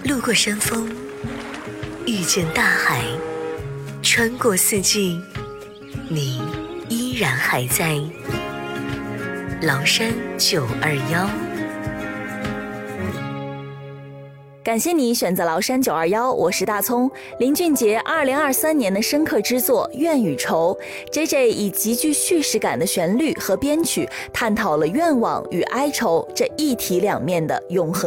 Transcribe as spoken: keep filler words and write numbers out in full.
路过山峰，遇见大海，穿过四季，你依然还在。崂山九二幺。 感谢你选择崂山九二幺，我是大葱。林俊杰二零二三年的深刻之作《怨与仇》 ，J J 以极具叙事感的旋律和编曲，探讨了愿望与哀愁这一体两面的永恒